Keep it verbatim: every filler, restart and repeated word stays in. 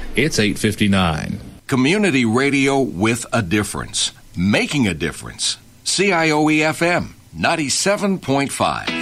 It's eight fifty-nine. Community radio with a difference. Making a difference. C I O E F M ninety-seven point five.